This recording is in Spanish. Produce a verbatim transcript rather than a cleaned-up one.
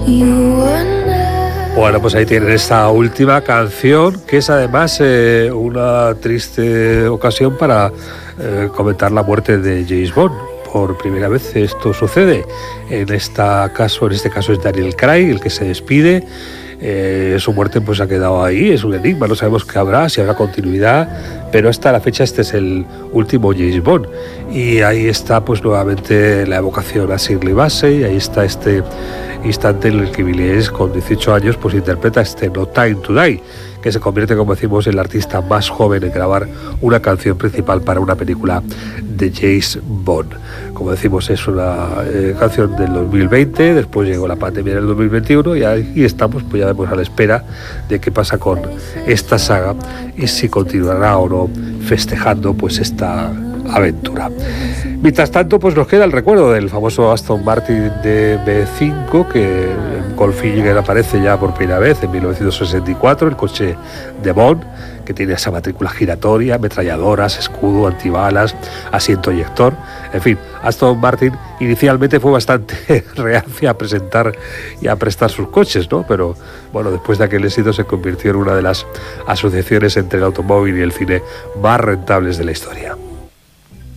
Bueno, pues ahí tienen esta última canción, que es además eh, una triste ocasión para eh, comentar la muerte de James Bond. Por primera vez esto sucede. En, esta caso, en este caso es Daniel Craig el que se despide. Eh, su muerte pues ha quedado ahí, es un enigma, no sabemos qué habrá, si habrá continuidad, pero hasta la fecha este es el último James Bond. Y ahí está pues nuevamente la evocación a Shirley Bassey, ahí está este instante en el que Méliès, con dieciocho años, pues interpreta este No Time to Die, que se convierte, como decimos, en el artista más joven en grabar una canción principal para una película de James Bond. Como decimos, es una eh, canción del dos mil veinte, después llegó la pandemia en el dos mil veintiuno y ahí estamos, pues ya vemos a la espera de qué pasa con esta saga y si continuará o no festejando pues esta aventura. Mientras tanto, pues nos queda el recuerdo del famoso Aston Martin D B cinco, que en Goldfinger aparece ya por primera vez en mil novecientos sesenta y cuatro, el coche de Bond, que tiene esa matrícula giratoria, ametralladoras, escudo, antibalas, asiento eyector. En fin, Aston Martin inicialmente fue bastante reacia a presentar y a prestar sus coches, ¿no? Pero bueno, después de aquel éxito se convirtió en una de las asociaciones entre el automóvil y el cine más rentables de la historia.